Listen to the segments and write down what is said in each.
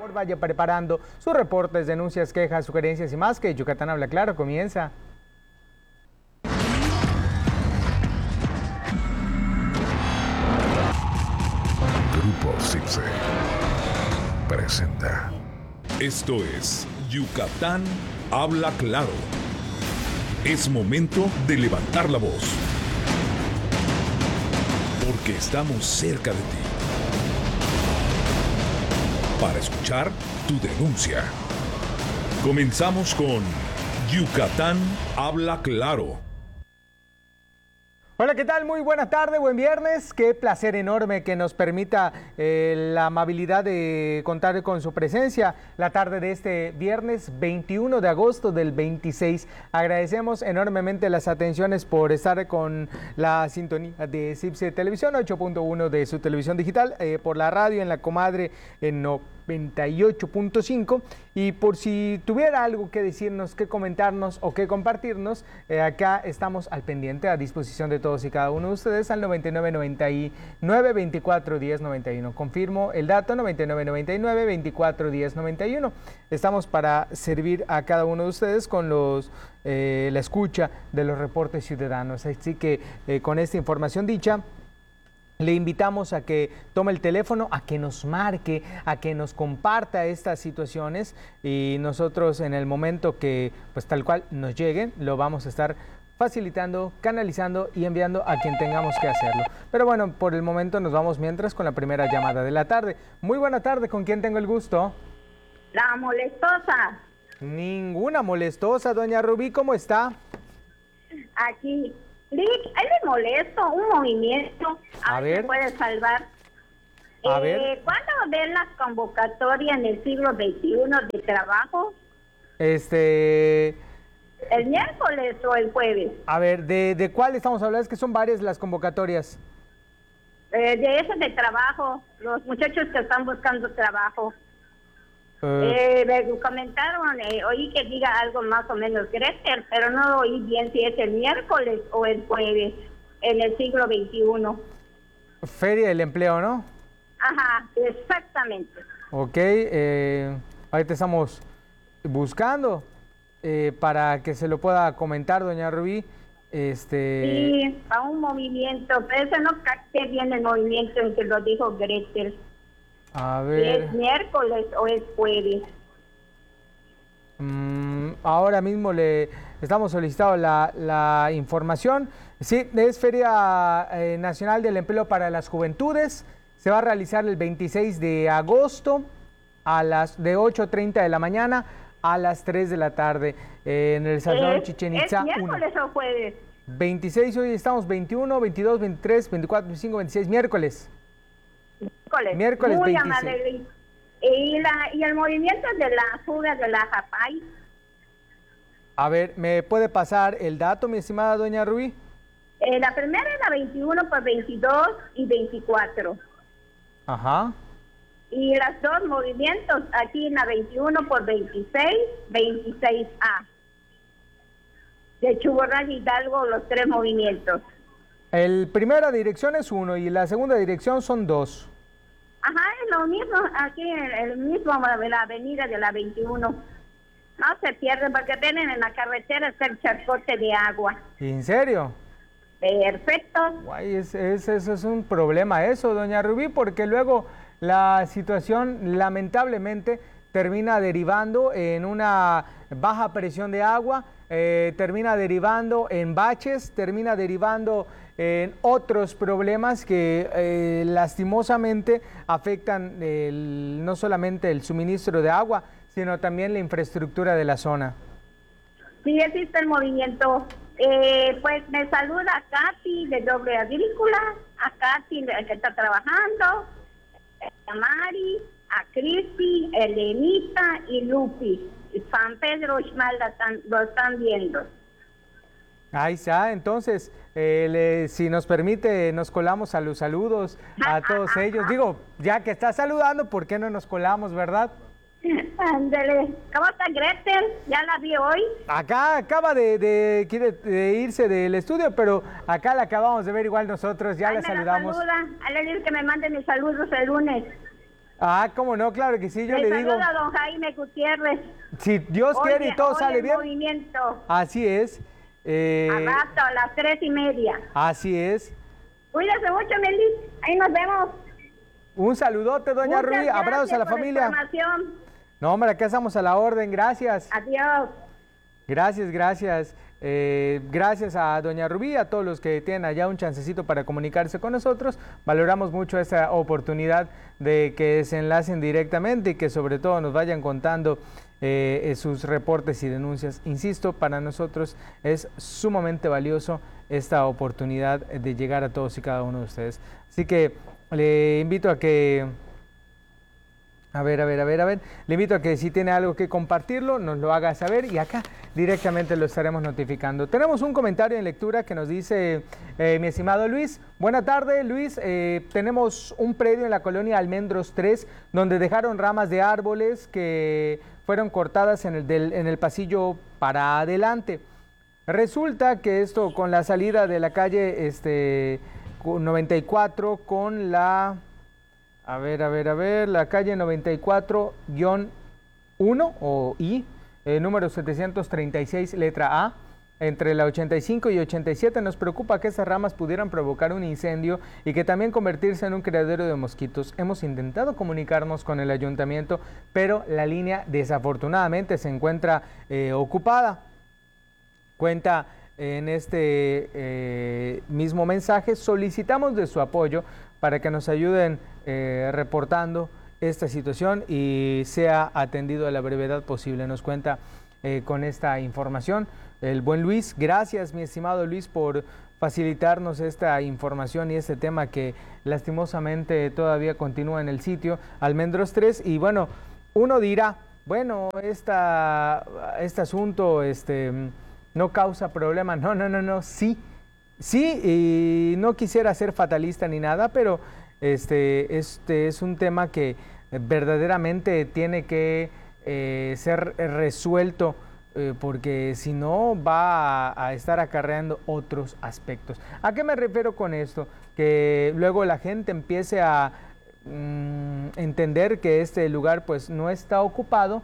favor vaya preparando sus reportes, denuncias, quejas, sugerencias y más, que Yucatán Habla Claro comienza. Grupo Cipse presenta. Esto es Yucatán Habla Claro. Es momento de levantar la voz, porque estamos cerca de ti, para escuchar tu denuncia. Comenzamos con Yucatán Habla Claro. Hola, ¿qué tal? Muy buena tarde, buen viernes. Qué placer enorme que nos permita la amabilidad de contar con su presencia la tarde de este viernes 21 de agosto del 26. Agradecemos enormemente las atenciones por estar con la sintonía de Cipse Televisión 8.1 de su televisión digital, por la radio en La Comadre en 98.5, y por si tuviera algo que decirnos, que comentarnos o que compartirnos, acá estamos al pendiente, a disposición de todos y cada uno de ustedes al 99 99 24 10 91. Confirmo el dato, 99 99 24 10 91. Estamos para servir a cada uno de ustedes con la escucha de los reportes ciudadanos. Así que con esta información dicha, le invitamos a que tome el teléfono, a que nos marque, a que nos comparta estas situaciones, y nosotros en el momento que pues tal cual nos lleguen, lo vamos a estar facilitando, canalizando y enviando a quien tengamos que hacerlo. Pero bueno, por el momento nos vamos mientras con la primera llamada de la tarde. Muy buena tarde, ¿con quién tengo el gusto? La molestosa. Ninguna molestosa, doña Rubí, ¿cómo está? Aquí. Rick, ahí me molesto, un movimiento, A ver. si puede salvar. A ver. ¿Cuándo ven las convocatorias en el siglo XXI de trabajo? ¿El miércoles o el jueves? A ver, ¿de cuál estamos hablando? Es que son varias las convocatorias. De eso de trabajo, los muchachos que están buscando trabajo. Me comentaron, oí que diga algo más o menos Gretel, pero no oí bien si es el miércoles o el jueves en el siglo XXI. Feria del Empleo, ¿no? Ajá, exactamente. Ok, ahorita estamos buscando para que se lo pueda comentar, doña Rubí. Sí, a un movimiento, pero eso no capté bien el movimiento en que lo dijo Gretel. A Si ver. es miércoles o es jueves. Ahora mismo le estamos solicitando la información. Sí, es Feria Nacional del Empleo para las Juventudes. Se va a realizar el 26 de agosto de 8:30 de la mañana a las 3 de la tarde en el Salón Chichén Itzá ¿Es miércoles o jueves? 26, hoy estamos 21, 22, 23, 24, 25, 26, miércoles. Miércoles Muy 26. amable. Y el movimiento de la fuga de la Japay. A ver, ¿me puede pasar el dato, mi estimada doña Rubí? La primera es la 21 por 22 y 24. Ajá. Y las dos movimientos aquí en la 21 por 26, 26A. De Chuborral y Hidalgo, los tres movimientos. El primera dirección es 1 y la segunda dirección son 2. Ajá, es lo mismo, aquí el mismo de la avenida de la 21. No se pierden porque tienen en la carretera está el charcote de agua. ¿En serio? Perfecto. Guay, eso es un problema eso, doña Rubí, porque luego la situación lamentablemente termina derivando en una baja presión de agua, termina derivando en baches, termina derivando en otros problemas que lastimosamente afectan no solamente el suministro de agua, sino también la infraestructura de la zona. Sí, existe el movimiento. Pues me saluda a Katy de Doble Agrícola, a Katy que está trabajando, a Mari, a Cristi, Elenita y Lupi. San Pedro Xmal lo están viendo. Ahí está, entonces, si nos permite, nos colamos a los saludos a todos ellos. Digo, ya que está saludando, ¿por qué no nos colamos, verdad? Ándale. ¿Cómo está Gretel? Ya la vi hoy. Acá acaba de irse del estudio, pero acá la acabamos de ver igual nosotros, ya la saludamos. Saluda. A le digo que me mande mis saludos el lunes. Ah, cómo no, claro que sí, yo le digo. saluda a don Jaime Gutiérrez. Si Dios quiere y todo sale bien. Movimiento. Así es. A rato, a las 3:30. Así es. Cuídese mucho, Meli. Ahí nos vemos. Un saludote, doña Rubí. Abrazos a la familia. No, hombre, acá estamos a la orden. Gracias. Adiós. Gracias. Gracias a doña Rubí, a todos los que tienen allá un chancecito para comunicarse con nosotros. Valoramos mucho esta oportunidad de que se enlacen directamente y que sobre todo nos vayan contando sus reportes y denuncias. Insisto, para nosotros es sumamente valioso esta oportunidad de llegar a todos y cada uno de ustedes. Así que le invito a que... A ver. Le invito a que si tiene algo que compartirlo, nos lo haga saber y acá directamente lo estaremos notificando. Tenemos un comentario en lectura que nos dice mi estimado Luis. Buena tarde, Luis. Tenemos un predio en la colonia Almendros 3 donde dejaron ramas de árboles que fueron cortadas en el pasillo para adelante. Resulta que esto con la salida de la calle 94 con la... A ver, la calle 94-1 o I, número 736, letra A, entre la 85 y 87, nos preocupa que esas ramas pudieran provocar un incendio y que también convertirse en un criadero de mosquitos. Hemos intentado comunicarnos con el ayuntamiento, pero la línea desafortunadamente se encuentra ocupada. Cuenta en este mismo mensaje, solicitamos de su apoyo para que nos ayuden reportando esta situación y sea atendido a la brevedad posible. Nos cuenta con esta información el buen Luis. Gracias, mi estimado Luis, por facilitarnos esta información y este tema que lastimosamente todavía continúa en el sitio Almendros 3. Y bueno, uno dirá, bueno, este asunto no causa problema. No, sí, y no quisiera ser fatalista ni nada, pero este es un tema que verdaderamente tiene que ser resuelto porque si no va a estar acarreando otros aspectos. ¿A qué me refiero con esto? Que luego la gente empiece a entender que este lugar pues no está ocupado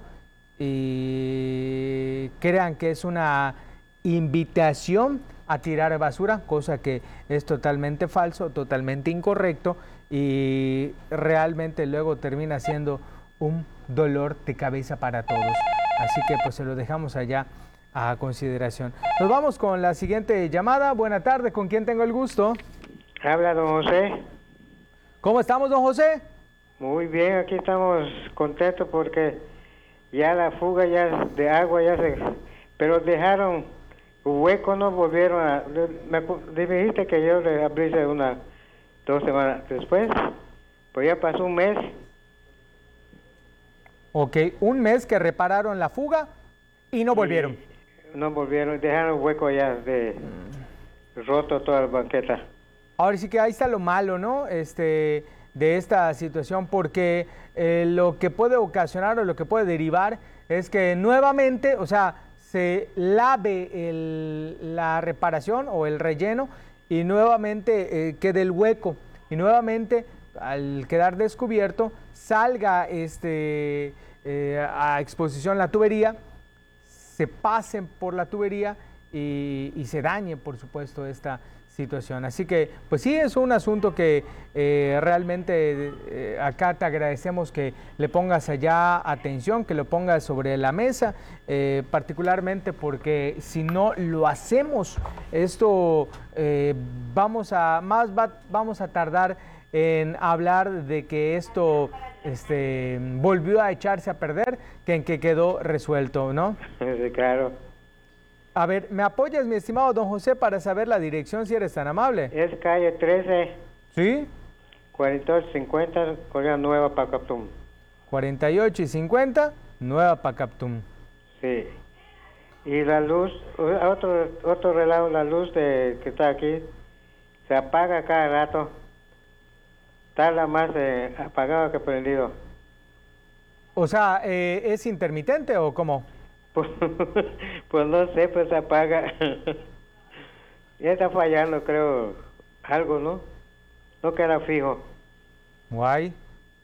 y crean que es una invitación a tirar basura, cosa que es totalmente falso, totalmente incorrecto y realmente luego termina siendo un dolor de cabeza para todos. Así que pues se lo dejamos allá a consideración. Nos vamos con la siguiente llamada. Buena tarde, ¿con quién tengo el gusto? Habla don José. ¿Cómo estamos, don José? Muy bien, aquí estamos contentos porque ya la fuga ya de agua ya se... Pero dejaron hueco, no volvieron a... Me dijiste que yo le abrí 2 semanas después, pues ya pasó un mes. Ok, un mes que repararon la fuga y no volvieron. No volvieron, dejaron hueco ya roto toda la banqueta. Ahora sí que ahí está lo malo, ¿no? De esta situación, porque lo que puede ocasionar o lo que puede derivar es que nuevamente, o sea, se lave la reparación o el relleno y nuevamente quede el hueco y nuevamente al quedar descubierto salga a exposición la tubería, se pasen por la tubería y se dañe por supuesto esta situación. Así que pues sí es un asunto que realmente acá te agradecemos que le pongas allá atención, que lo pongas sobre la mesa, particularmente porque si no lo hacemos esto vamos a tardar en hablar de que esto volvió a echarse a perder que en que quedó resuelto, ¿no? Sí, claro. A ver, ¿me apoyas, mi estimado don José, para saber la dirección, si eres tan amable? Es calle 13. ¿Sí? 4850, Colonia Nueva Pacaptum. 48 y 50, Nueva Pacaptum. Sí. Y la luz, otro relajo, la luz que está aquí, se apaga cada rato. Tarda más apagado que prendido. O sea, ¿es intermitente o cómo? Pues no sé, pues se apaga. Ya está fallando, creo, algo, ¿no? No queda fijo. Guay.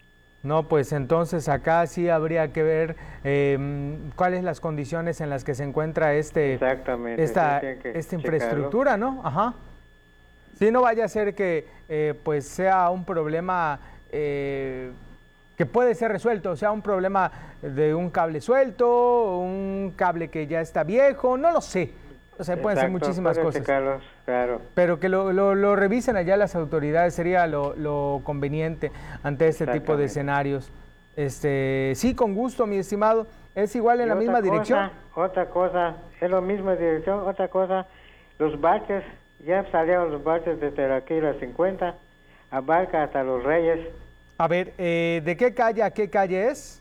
No, pues entonces acá sí habría que ver cuáles las condiciones en las que se encuentra Exactamente, esta sí, tienen que infraestructura, ¿no? Ajá. Sí, no vaya a ser que pues sea un problema que puede ser resuelto, o sea, un problema de un cable suelto, un cable que ya está viejo, no lo sé. O sea, pueden ser muchísimas cosas. Checarlos, claro. Pero que lo revisen allá las autoridades sería lo conveniente ante este tipo de escenarios. Sí, con gusto, mi estimado. ¿Es igual en la misma dirección? Otra cosa, es la misma dirección. Otra cosa, los baches, ya salieron los baches desde aquí la 50, abarca hasta Los Reyes. A ver, ¿de qué calle a qué calle es?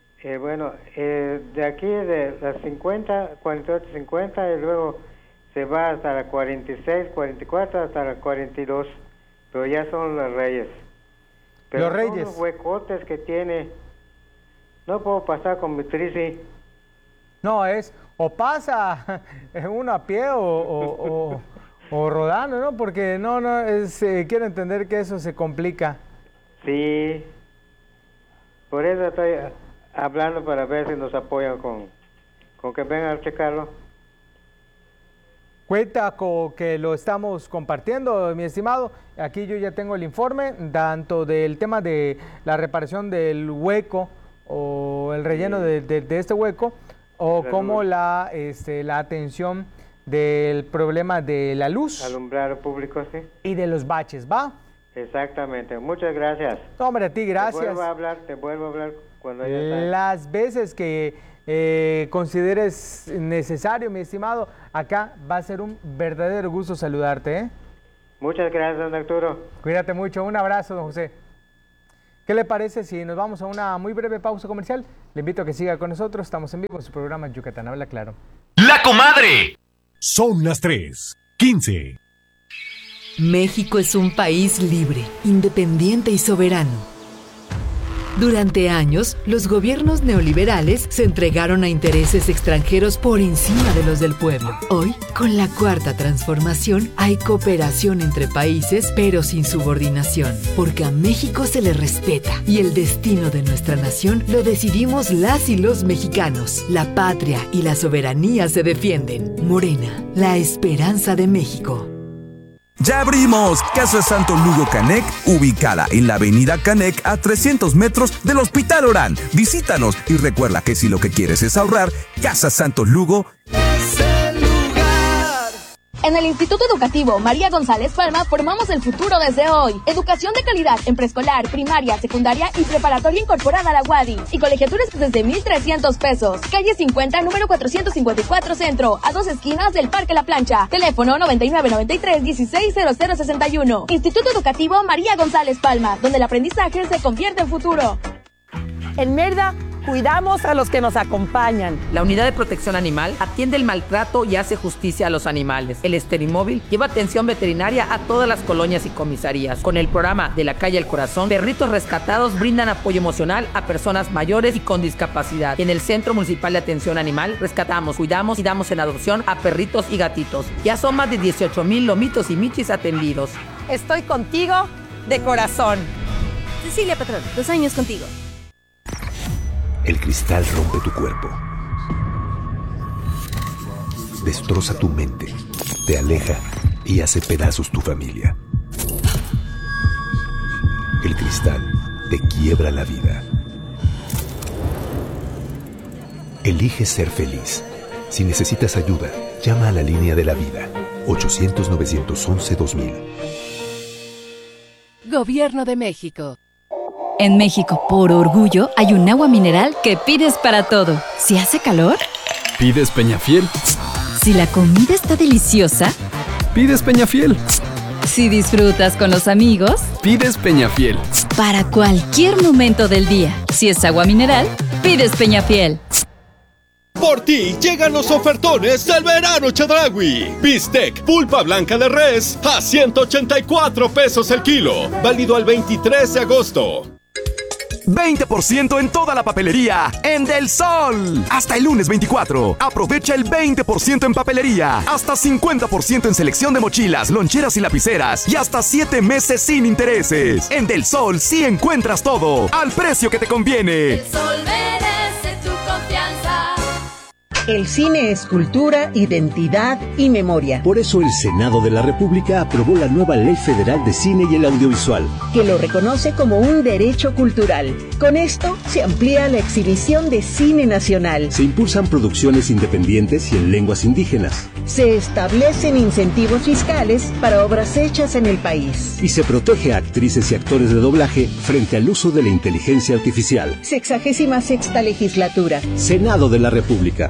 De aquí de la 50, 48, 50 y luego se va hasta la 46, 44, hasta la 42, pero ya son Los Reyes. Pero Los Reyes. Son los huecotes que tiene, no puedo pasar con mi trici. No, es o pasa uno a pie o rodando, ¿no? Porque quiero entender que eso se complica. Sí, por eso estoy hablando para ver si nos apoyan con que vengan a checarlo. Cuenta con que lo estamos compartiendo, mi estimado. Aquí yo ya tengo el informe, tanto del tema de la reparación del hueco o el relleno de este hueco, o como la atención del problema de la luz. Alumbrado público, sí. Y de los baches, ¿va? Exactamente, muchas gracias. No, hombre, a ti, gracias. Te vuelvo a hablar cuando ya está. Las veces que consideres necesario, mi estimado, acá va a ser un verdadero gusto saludarte, ¿eh? Muchas gracias, don Arturo. Cuídate mucho, un abrazo, don José. ¿Qué le parece si nos vamos a una muy breve pausa comercial? Le invito a que siga con nosotros, estamos en vivo en su programa Yucatán Habla Claro. ¡La Comadre! Son las 3:15. México es un país libre, independiente y soberano. Durante años, los gobiernos neoliberales se entregaron a intereses extranjeros por encima de los del pueblo. Hoy, con la Cuarta Transformación, hay cooperación entre países, pero sin subordinación, porque a México se le respeta y el destino de nuestra nación lo decidimos las y los mexicanos. La patria y la soberanía se defienden. Morena, la esperanza de México. ¡Ya abrimos! Casa Santo Lugo Canec, ubicada en la avenida Canec a 300 metros del Hospital Orán. Visítanos y recuerda que si lo que quieres es ahorrar, Casa Santo Lugo es el lugar. En el Instituto Educativo María González Palma formamos el futuro desde hoy. Educación de calidad en preescolar, primaria, secundaria y preparatoria incorporada a la UADY. Y colegiaturas desde 1,300 pesos. Calle 50, número 454 Centro, a 2 esquinas del Parque La Plancha. Teléfono 9993-160061. Instituto Educativo María González Palma, donde el aprendizaje se convierte en futuro. En Mérida, cuidamos a los que nos acompañan. La Unidad de Protección Animal atiende el maltrato y hace justicia a los animales. El Esterimóvil lleva atención veterinaria a todas las colonias y comisarías. Con el programa De la Calle al Corazón, perritos rescatados brindan apoyo emocional a personas mayores y con discapacidad. Y en el Centro Municipal de Atención Animal, rescatamos, cuidamos y damos en adopción a perritos y gatitos. Ya son más de 18,000 lomitos y michis atendidos. Estoy contigo de corazón. Cecilia Patrón, 2 años contigo. El cristal rompe tu cuerpo, destroza tu mente, te aleja y hace pedazos tu familia. El cristal te quiebra la vida. Elige ser feliz. Si necesitas ayuda, llama a la línea de la vida, 800-911-2000. Gobierno de México. En México, por orgullo, hay un agua mineral que pides para todo. Si hace calor, pides Peñafiel. Si la comida está deliciosa, pides Peñafiel. Si disfrutas con los amigos, pides Peñafiel. Para cualquier momento del día, si es agua mineral, pides Peñafiel. Por ti llegan los ofertones del verano Chedraui. Bistec pulpa blanca de res a 184 pesos el kilo. Válido al 23 de agosto. 20% en toda la papelería en Del Sol. Hasta el lunes 24. Aprovecha el 20% en papelería, hasta 50% en selección de mochilas, loncheras y lapiceras y hasta 7 meses sin intereses. En Del Sol sí encuentras todo al precio que te conviene. El Sol merece tu confianza. El cine es cultura, identidad y memoria. Por eso el Senado de la República aprobó la nueva Ley Federal de Cine y el Audiovisual, que lo reconoce como un derecho cultural. Con esto se amplía la exhibición de cine nacional. Se impulsan producciones independientes y en lenguas indígenas. Se establecen incentivos fiscales para obras hechas en el país. Y se protege a actrices y actores de doblaje frente al uso de la inteligencia artificial. 66ª legislatura. Senado de la República.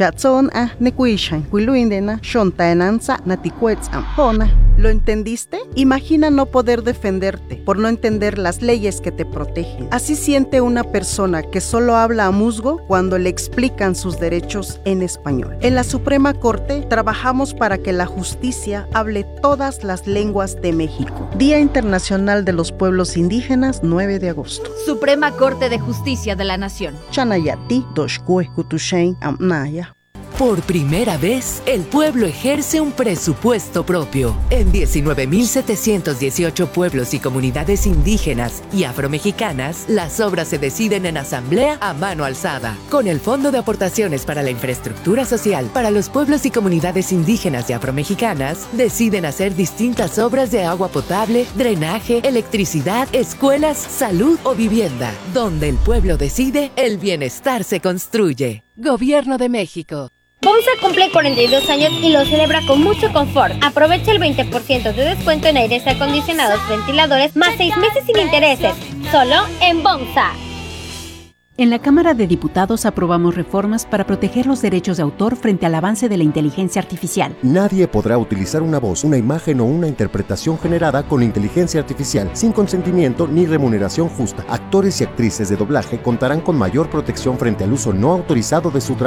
¿Lo entendiste? Imagina no poder defenderte por no entender las leyes que te protegen. Así siente una persona que solo habla a musgo cuando le explican sus derechos en español. En la Suprema Corte trabajamos para que la justicia hable todas las lenguas de México. Día Internacional de los Pueblos Indígenas, 9 de agosto. Suprema Corte de Justicia de la Nación. Chanayati, Doshkue, Kutushain, Amnaya. Por primera vez, el pueblo ejerce un presupuesto propio. En 19.718 pueblos y comunidades indígenas y afromexicanas, las obras se deciden en asamblea a mano alzada. Con el Fondo de Aportaciones para la Infraestructura Social para los pueblos y comunidades indígenas y afromexicanas, deciden hacer distintas obras de agua potable, drenaje, electricidad, escuelas, salud o vivienda. Donde el pueblo decide, el bienestar se construye. Gobierno de México. BOMSA cumple 42 años y lo celebra con mucho confort. Aprovecha el 20% de descuento en aires acondicionados, ventiladores, más 6 meses sin intereses. Solo en BOMSA. En la Cámara de Diputados aprobamos reformas para proteger los derechos de autor frente al avance de la inteligencia artificial. Nadie podrá utilizar una voz, una imagen o una interpretación generada con inteligencia artificial sin consentimiento ni remuneración justa. Actores y actrices de doblaje contarán con mayor protección frente al uso no autorizado de su trabajo.